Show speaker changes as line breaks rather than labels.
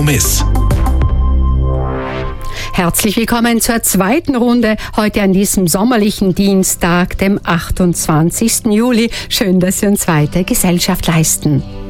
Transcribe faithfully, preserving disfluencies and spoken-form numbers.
Kompromiss.
Herzlich willkommen zur zweiten Runde, heute an diesem sommerlichen Dienstag, dem achtundzwanzigsten Juli. Schön, dass Sie uns weiter Gesellschaft leisten.